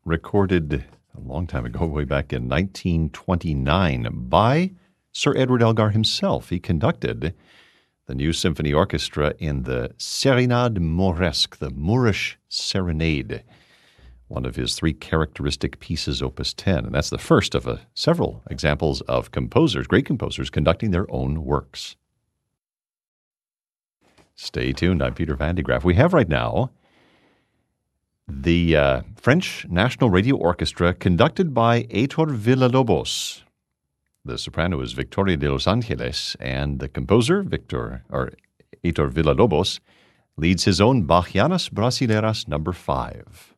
recorded a long time ago, way back in 1929, by Sir Edward Elgar himself. He conducted the New Symphony Orchestra in the Serenade Mauresque, the Moorish Serenade, one of his three characteristic pieces, Opus 10. And that's the first of several examples of composers, great composers, conducting their own works. Stay tuned. I'm Peter Van de Graaff. We have right now the French National Radio Orchestra, conducted by Héctor Villa-Lobos. The soprano is Victoria de Los Angeles, and the composer, Héctor Villa-Lobos, leads his own Bachianas Brasileiras No. 5.